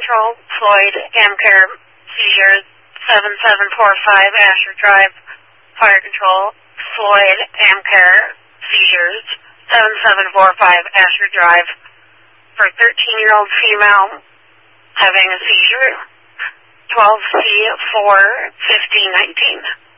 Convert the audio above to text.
Control, Floyd, Amcare, seizures, 7745 Asher Drive, Fire Control, Floyd, Amcare, seizures, 7745 Asher Drive, for 13-year-old female having a seizure, 12C4 5019.